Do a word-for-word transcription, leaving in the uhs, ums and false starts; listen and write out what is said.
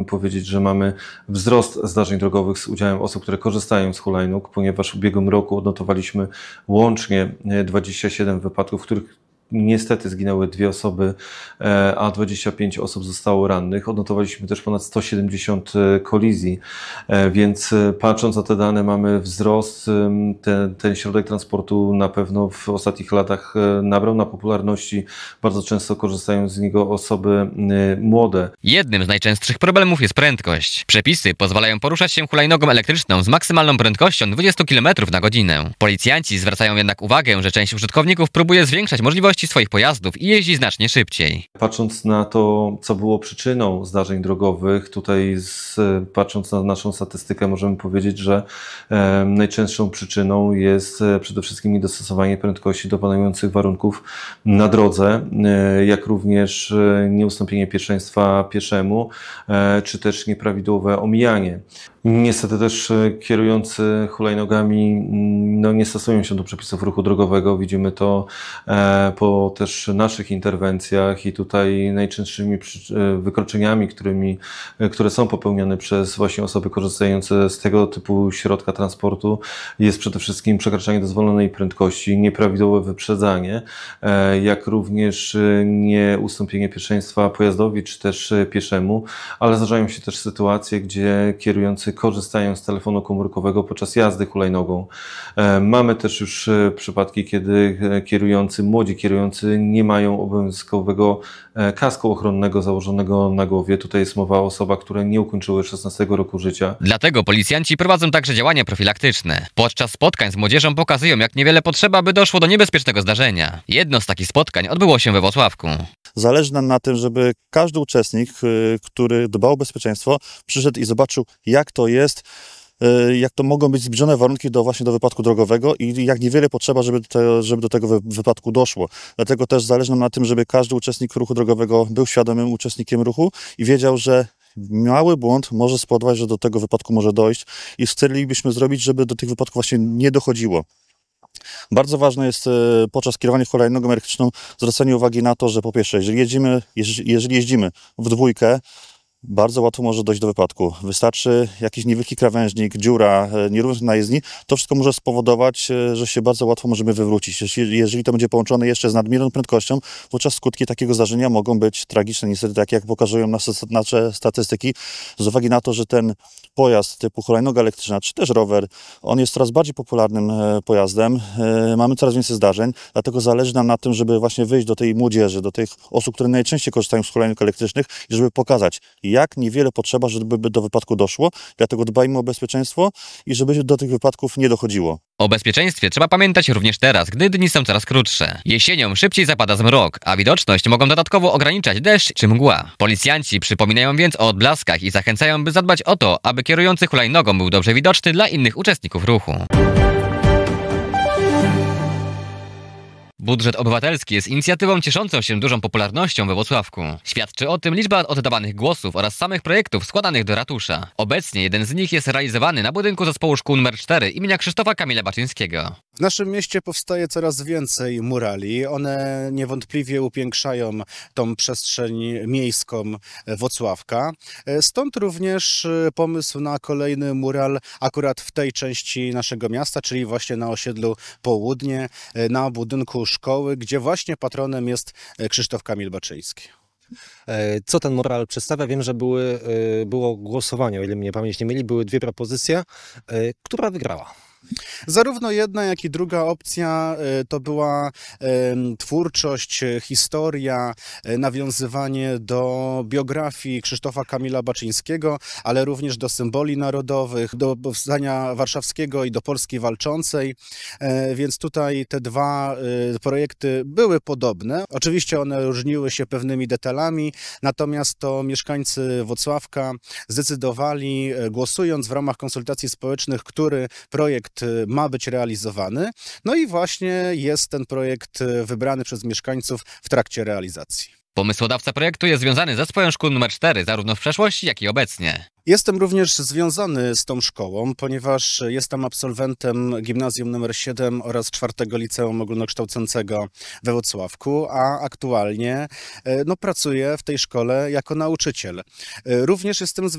powiedzieć, że mamy wzrost zdarzeń drogowych z udziałem osób, które korzystają z hulajnóg, ponieważ w ubiegłym roku odnotowaliśmy łącznie dwadzieścia siedem wypadków, w których niestety zginęły dwie osoby, a dwadzieścia pięć osób zostało rannych. Odnotowaliśmy też ponad sto siedemdziesiąt kolizji, więc patrząc na te dane mamy wzrost. Ten, ten środek transportu na pewno w ostatnich latach nabrał na popularności. Bardzo często korzystają z niego osoby młode. Jednym z najczęstszych problemów jest prędkość. Przepisy pozwalają poruszać się hulajnogą elektryczną z maksymalną prędkością dwadzieścia kilometrów na godzinę. Policjanci zwracają jednak uwagę, że część użytkowników próbuje zwiększać możliwości swoich pojazdów i jeździ znacznie szybciej. Patrząc na to, co było przyczyną zdarzeń drogowych, tutaj z, patrząc na naszą statystykę możemy powiedzieć, że e, najczęstszą przyczyną jest e, przede wszystkim niedostosowanie prędkości do panujących warunków na drodze, e, jak również e, nieustąpienie pierwszeństwa pieszemu, e, czy też nieprawidłowe omijanie. Niestety też kierujący hulajnogami no, nie stosują się do przepisów ruchu drogowego. Widzimy to e, po też naszych interwencjach i tutaj najczęstszymi wykroczeniami, którymi, które są popełniane przez właśnie osoby korzystające z tego typu środka transportu jest przede wszystkim przekraczanie dozwolonej prędkości, nieprawidłowe wyprzedzanie, e, jak również nieustąpienie pierwszeństwa pojazdowi czy też pieszemu, ale zdarzają się też sytuacje, gdzie kierujący korzystają z telefonu komórkowego podczas jazdy hulajnogą. Mamy też już przypadki, kiedy kierujący, młodzi kierujący nie mają obowiązkowego kasku ochronnego założonego na głowie. Tutaj jest mowa o osobach, które nie ukończyły szesnastego roku życia. Dlatego policjanci prowadzą także działania profilaktyczne. Podczas spotkań z młodzieżą pokazują, jak niewiele potrzeba, by doszło do niebezpiecznego zdarzenia. Jedno z takich spotkań odbyło się we Włocławku. Zależy nam na tym, żeby każdy uczestnik, który dbał o bezpieczeństwo, przyszedł i zobaczył, jak to jest, jak to mogą być zbliżone warunki do właśnie do wypadku drogowego i jak niewiele potrzeba, żeby do, te, żeby do tego wypadku doszło. Dlatego też zależy nam na tym, żeby każdy uczestnik ruchu drogowego był świadomym uczestnikiem ruchu i wiedział, że mały błąd może spowodować, że do tego wypadku może dojść i chcielibyśmy zrobić, żeby do tych wypadków właśnie nie dochodziło. Bardzo ważne jest podczas kierowania hulajnogą elektryczną zwracanie uwagi na to, że po pierwsze, jeżeli jeździmy, jeżeli jeździmy w dwójkę, bardzo łatwo może dojść do wypadku. Wystarczy jakiś niewielki krawężnik, dziura, nierówność na jezdni. To wszystko może spowodować, że się bardzo łatwo możemy wywrócić. Jeżeli to będzie połączone jeszcze z nadmierną prędkością, wówczas skutki takiego zdarzenia mogą być tragiczne. Niestety, tak jak pokazują nasze statystyki, z uwagi na to, że ten pojazd typu hulajnoga elektryczna, czy też rower, on jest coraz bardziej popularnym pojazdem. Mamy coraz więcej zdarzeń, dlatego zależy nam na tym, żeby właśnie wyjść do tej młodzieży, do tych osób, które najczęściej korzystają z hulajnóg elektrycznych i żeby pokazać, jak niewiele potrzeba, żeby do wypadku doszło. Dlatego dbajmy o bezpieczeństwo i żeby do tych wypadków nie dochodziło. O bezpieczeństwie trzeba pamiętać również teraz, gdy dni są coraz krótsze. Jesienią szybciej zapada zmrok, a widoczność mogą dodatkowo ograniczać deszcz czy mgła. Policjanci przypominają więc o odblaskach i zachęcają, by zadbać o to, aby kierujący hulajnogą był dobrze widoczny dla innych uczestników ruchu. Budżet obywatelski jest inicjatywą cieszącą się dużą popularnością we Włocławku. Świadczy o tym liczba oddawanych głosów oraz samych projektów składanych do ratusza. Obecnie jeden z nich jest realizowany na budynku Zespołu Szkół nr cztery imienia Krzysztofa Kamila Baczyńskiego. W naszym mieście powstaje coraz więcej murali. One niewątpliwie upiększają tą przestrzeń miejską Włocławka. Stąd również pomysł na kolejny mural akurat w tej części naszego miasta, czyli właśnie na osiedlu Południe, na budynku szkoły, gdzie właśnie patronem jest Krzysztof Kamil Baczyński. Co ten mural przedstawia? Wiem, że były, było głosowanie, o ile mnie pamięć nie myli, były dwie propozycje. Która wygrała? Zarówno jedna, jak i druga opcja to była twórczość, historia, nawiązywanie do biografii Krzysztofa Kamila Baczyńskiego, ale również do symboli narodowych, do powstania warszawskiego i do Polski walczącej, więc tutaj te dwa projekty były podobne. Oczywiście one różniły się pewnymi detalami, natomiast to mieszkańcy Włocławka zdecydowali, głosując w ramach konsultacji społecznych, który projekt ma być realizowany. No i właśnie jest ten projekt wybrany przez mieszkańców w trakcie realizacji. Pomysłodawca projektu jest związany z Zespołem Szkół nr cztery, zarówno w przeszłości, jak i obecnie. Jestem również związany z tą szkołą, ponieważ jestem absolwentem Gimnazjum nr siedem oraz czwartego Liceum Ogólnokształcącego we Włocławku, a aktualnie no, pracuję w tej szkole jako nauczyciel. Również jestem